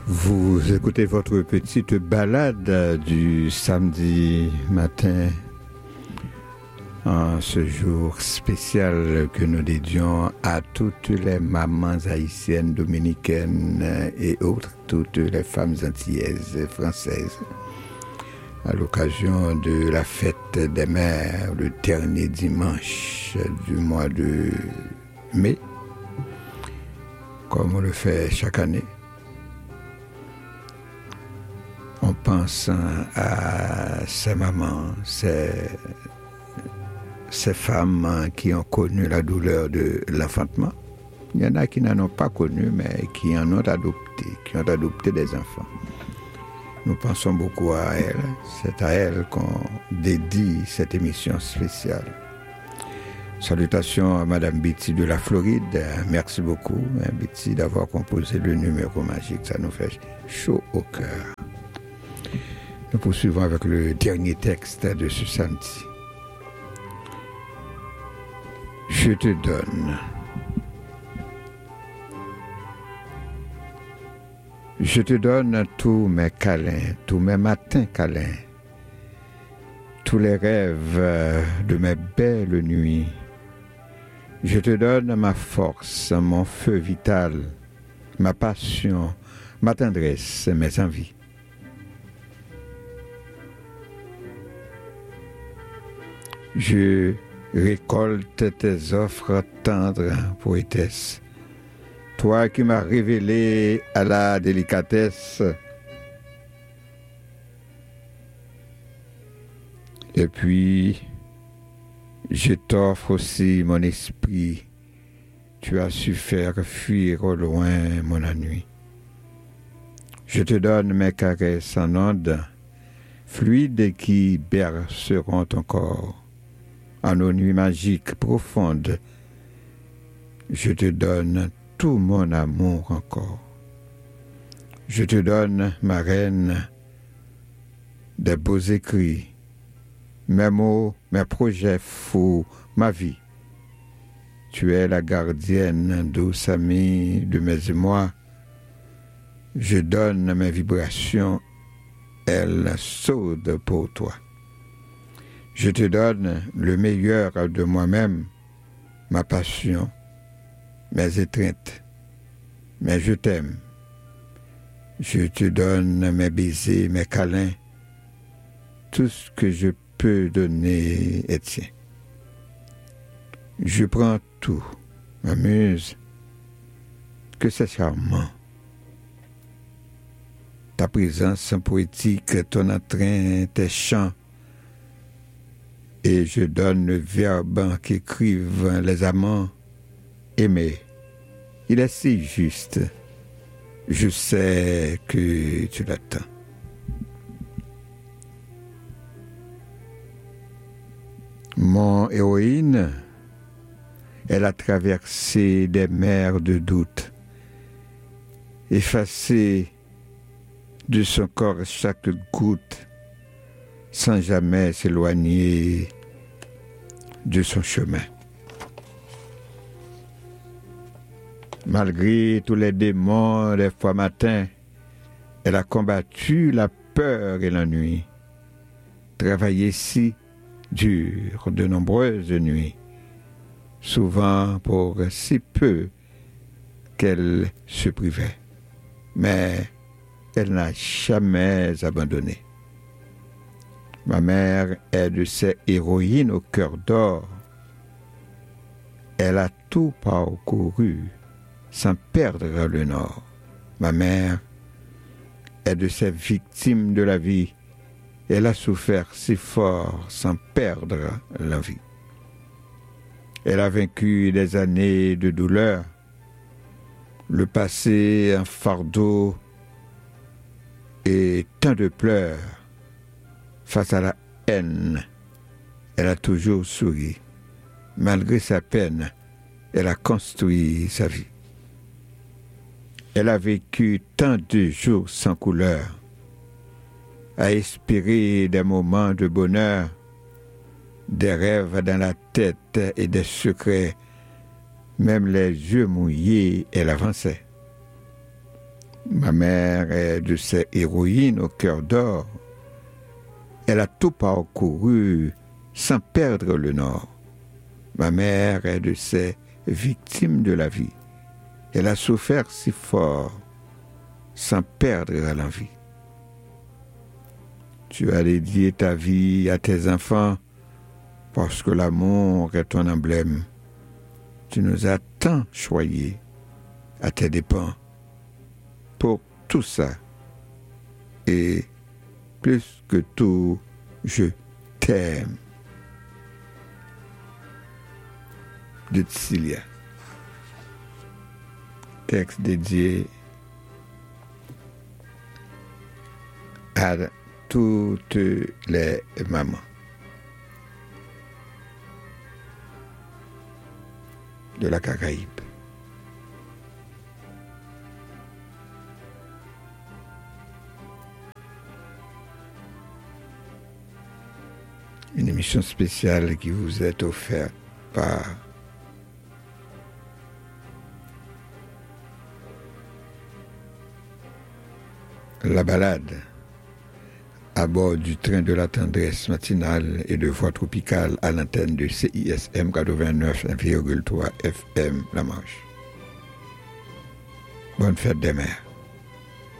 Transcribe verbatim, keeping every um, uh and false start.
Vous écoutez votre petite balade du samedi matin en ce jour spécial que nous dédions à toutes les mamans haïtiennes, dominicaines et autres, toutes les femmes antillaises et françaises, à l'occasion de la fête des mères, le dernier dimanche du mois de mai, comme on le fait chaque année. On pense à ces mamans, ces, ces femmes qui ont connu la douleur de l'enfantement. Il y en a qui n'en ont pas connu, mais qui en ont adopté, qui ont adopté des enfants. Nous pensons beaucoup à elles. C'est à elles qu'on dédie cette émission spéciale. Salutations à Madame Betty de la Floride. Merci beaucoup, hein, Betty, d'avoir composé le numéro magique. Ça nous fait chaud au cœur. Nous poursuivons avec le dernier texte de ce samedi. Je te donne. Je te donne tous mes câlins, tous mes matins câlins, tous les rêves de mes belles nuits. Je te donne ma force, mon feu vital, ma passion, ma tendresse, mes envies. Je récolte tes offres tendres, poétesse. Toi qui m'as révélé à la délicatesse. Et puis, je t'offre aussi mon esprit. Tu as su faire fuir au loin mon ennui. Je te donne mes caresses en ondes, fluides qui berceront ton corps. En nos nuits magiques profondes, je te donne tout mon amour encore. Je te donne, ma reine, des beaux écrits, mes mots, mes projets fous, ma vie. Tu es la gardienne, douce amie de mes émois. Je donne mes vibrations, elles saudent pour toi. Je te donne le meilleur de moi-même, ma passion, mes étreintes, mais je t'aime. Je te donne mes baisers, mes câlins, tout ce que je peux donner est tien. Je prends tout, ma muse, que c'est charmant. Ta présence poétique, ton entrain, tes chants, et je donne le verbe qu'écrivent les amants. Aimer, il est si juste. Je sais que tu l'attends. Mon héroïne, elle a traversé des mers de doute, effacé de son corps chaque goutte, sans jamais s'éloigner de son chemin. Malgré tous les démons des fois matin, elle a combattu la peur et l'ennui, travaillé si dur de nombreuses nuits, souvent pour si peu qu'elle se privait. Mais elle n'a jamais abandonné. Ma mère est de ces héroïnes au cœur d'or. Elle a tout parcouru sans perdre le nord. Ma mère est de ces victimes de la vie. Elle a souffert si fort sans perdre la vie. Elle a vaincu des années de douleur, le passé un fardeau et tant de pleurs. Face à la haine, elle a toujours souri. Malgré sa peine, elle a construit sa vie. Elle a vécu tant de jours sans couleur, a espéré des moments de bonheur, des rêves dans la tête et des secrets. Même les yeux mouillés, elle avançait. Ma Ma mère est de ces héroïnes au cœur d'or. Elle a tout parcouru sans perdre le nord. Ma mère est de ces victimes de la vie. Elle a souffert si fort sans perdre l'envie. Tu as dédié ta vie à tes enfants parce que l'amour est ton emblème. Tu nous as tant choyés à tes dépens. Pour tout ça, et plus que tout, je t'aime. De Tsilia. Texte dédié à toutes les mamans de la Caraïbe. Une émission spéciale qui vous est offerte par La Balade à bord du train de la tendresse matinale et de voix tropicale à l'antenne de C I S M quatre-vingt-neuf virgule trois F M La Marche. Bonne fête des mères.